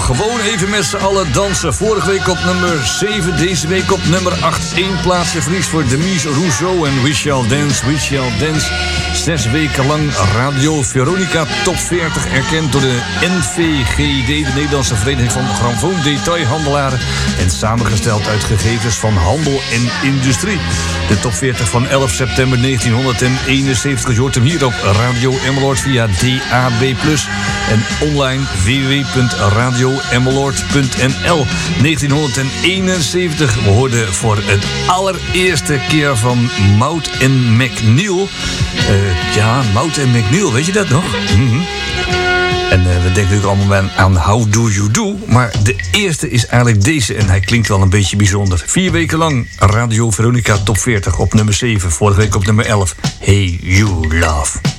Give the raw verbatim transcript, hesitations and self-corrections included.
gewoon even met z'n allen dansen. Vorige week op nummer zeven, deze week op nummer acht. Eén plaatsje verlies voor Demise Rousseau en We Shall Dance, We Shall Dance. Zes weken lang Radio Veronica Top veertig erkend door de N V G D, de Nederlandse Vereniging van Grammofoon-detailhandelaren, en samengesteld uit gegevens van handel en industrie. De Top veertig van elf september negentienhonderdeenenzeventig. Je hoort hem hier op Radio Emmeloord via D A B plus en online w w w punt radio emmeloord punt n l. negentienhonderdeenenzeventig. We hoorden voor het allereerste keer van Mout en McNeil. Uh, ja, Mout en McNeil, weet je dat nog? Mm-hmm. En uh, we denken natuurlijk allemaal aan How Do You Do. Maar de eerste is eigenlijk deze en hij klinkt wel een beetje bijzonder. Vier weken lang Radio Veronica Top veertig op nummer zeven. Vorige week op nummer elf. Hey You Love.